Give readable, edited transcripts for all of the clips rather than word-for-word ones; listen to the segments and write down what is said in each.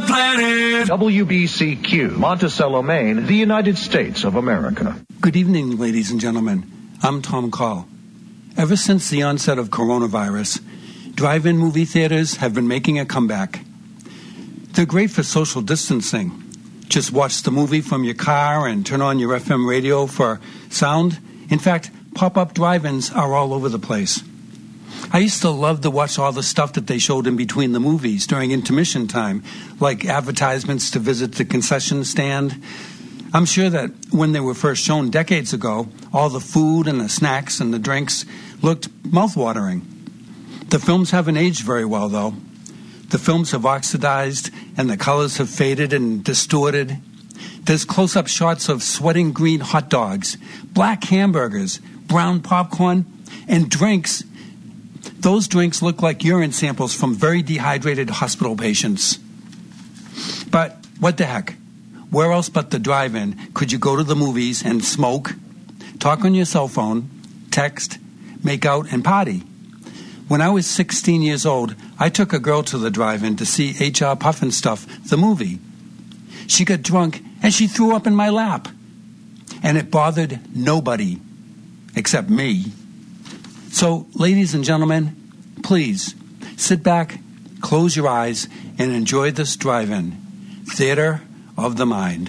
planet. WBCQ, Monticello, Maine, the United States of America. Good evening, ladies and gentlemen. I'm Tom Call. Ever since the onset of coronavirus, drive-in movie theaters have been making a comeback. They're great for social distancing. Just watch the movie from your car and turn on your FM radio for sound. In fact, pop-up drive-ins are all over the place. I used to love to watch all the stuff that they showed in between the movies during intermission time, like advertisements to visit the concession stand. I'm sure that when they were first shown decades ago, all the food and the snacks and the drinks looked mouth-watering. The films haven't aged very well, though. The films have oxidized, and the colors have faded and distorted. There's close-up shots of sweating green hot dogs, black hamburgers, brown popcorn, and drinks. Those drinks look like urine samples from very dehydrated hospital patients. But what the heck? Where else but the drive-in could you go to the movies and smoke, talk on your cell phone, text, make out, and party? When I was 16 years old, I took a girl to the drive-in to see H.R. Pufnstuf, the movie. She got drunk and she threw up in my lap. And it bothered nobody except me. So, ladies and gentlemen, please sit back, close your eyes, and enjoy this drive-in. Theater of the Mind.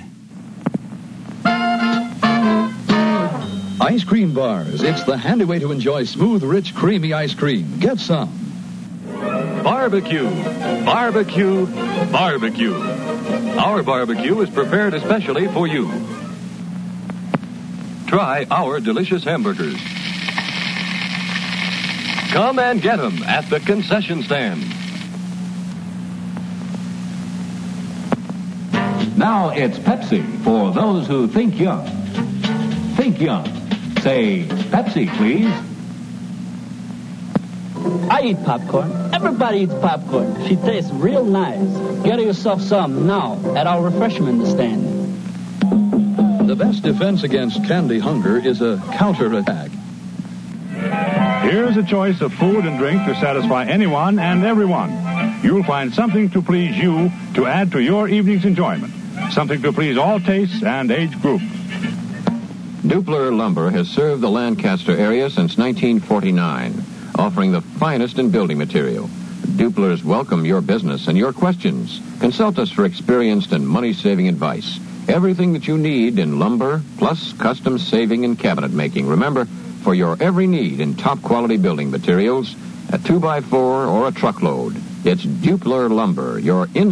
Ice cream bars. It's the handy way to enjoy smooth, rich, creamy ice cream. Get some. Barbecue, barbecue, barbecue. Our barbecue is prepared especially for you. Try our delicious hamburgers. Come and get them at the concession stand. Now it's Pepsi for those who think young. Think young. Say Pepsi, please. I eat popcorn. Everybody eats popcorn. She tastes real nice. Get yourself some now at our refreshment stand. The best defense against candy hunger is a counterattack. Here's a choice of food and drink to satisfy anyone and everyone. You'll find something to please you to add to your evening's enjoyment. Something to please all tastes and age groups. Dupler Lumber has served the Lancaster area since 1949, offering the finest in building material. Duplers welcome your business and your questions. Consult us for experienced and money-saving advice. Everything that you need in lumber, plus custom saving and cabinet making. Remember, for your every need in top-quality building materials, a 2x4 or a truckload, it's Dupler Lumber, your